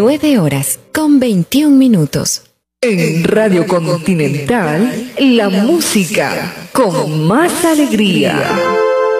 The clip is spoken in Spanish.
9:21. En Radio Continental, la música con más alegría.